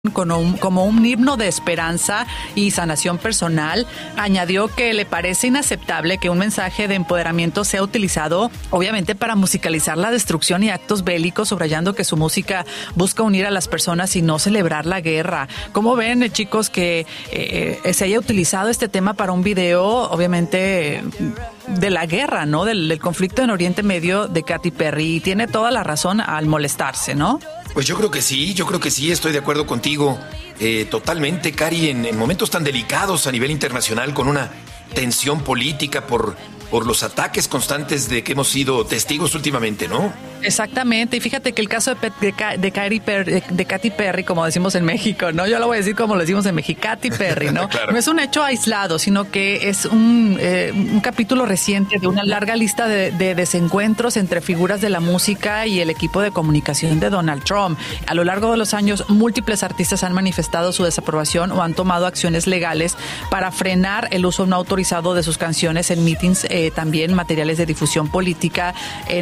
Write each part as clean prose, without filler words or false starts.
como un himno de esperanza y sanación personal. Añadió que le parece inaceptable que un mensaje de empoderamiento sea utilizado, obviamente, para musicalizar la destrucción y actos bélicos, subrayando que su música busca unir a las personas y no celebrar la guerra. ¿Cómo ven, chicos, que se haya utilizado este tema para un video, obviamente, de la guerra, ¿no? Del conflicto en Oriente Medio de Katy Perry? Y tiene toda la razón al molestarse, ¿no? Pues yo creo que sí, estoy de acuerdo contigo totalmente, Cari, en momentos tan delicados a nivel internacional, con una tensión política por los ataques constantes de que hemos sido testigos últimamente, ¿no? Exactamente, y fíjate que el caso de Katy Perry, como decimos en México, ¿no? Yo lo voy a decir como lo decimos en México, Katy Perry, ¿no? Claro. No es un hecho aislado, sino que es un capítulo reciente de una larga lista de desencuentros entre figuras de la música y el equipo de comunicación de Donald Trump. A lo largo de los años, múltiples artistas han manifestado su desaprobación o han tomado acciones legales para frenar el uso no autorizado de sus canciones en meetings, también materiales de difusión política.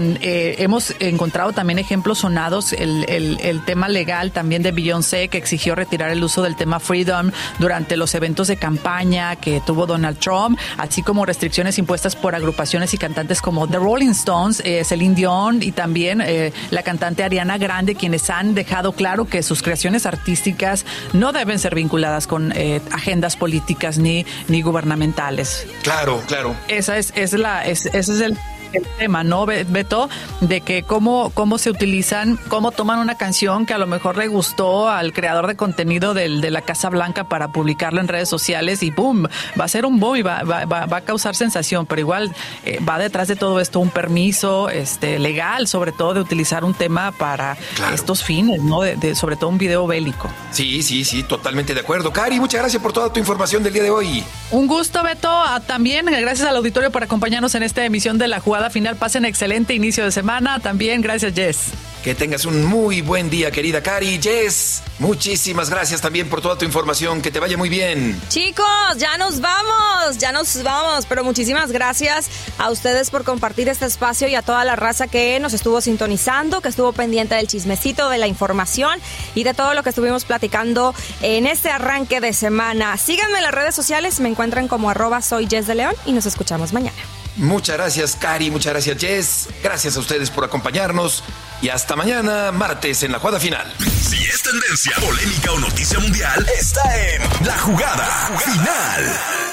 Hemos encontrado también ejemplos sonados, el tema legal también de Beyoncé, que exigió retirar el uso del tema Freedom durante los eventos de campaña que tuvo Donald Trump, así como restricciones impuestas por agrupaciones y cantantes como The Rolling Stones, Celine Dion y también la cantante Ariana Grande, quienes han dejado claro que sus creaciones artísticas no deben ser vinculadas con agendas políticas ni gubernamentales. Claro. Ese es el tema, ¿no, Beto? De que cómo se utilizan, cómo toman una canción que a lo mejor le gustó al creador de contenido de la Casa Blanca para publicarla en redes sociales y ¡boom! Va a ser un boom y va a causar sensación, pero igual va detrás de todo esto un permiso legal, sobre todo de utilizar un tema para estos fines, ¿no? Sobre todo un video bélico. Sí, totalmente de acuerdo. Cari, muchas gracias por toda tu información del día de hoy. Un gusto, Beto. También gracias al auditorio por acompañarnos en esta emisión de La Jugada Final. Pasen excelente inicio de semana. También gracias, Jess. Que tengas un muy buen día, querida Cari. Jess, muchísimas gracias también por toda tu información. Que te vaya muy bien. Chicos, ya nos vamos. Pero muchísimas gracias a ustedes por compartir este espacio y a toda la raza que nos estuvo sintonizando, que estuvo pendiente del chismecito, de la información y de todo lo que estuvimos platicando en este arranque de semana. Síganme en las redes sociales, me encuentran como @soyjessdeleon y nos escuchamos mañana. Muchas gracias, Cari, muchas gracias, Jess. Gracias a ustedes por acompañarnos y hasta mañana, martes, en La Jugada Final. Si es tendencia, polémica o noticia mundial, está en La Jugada Final.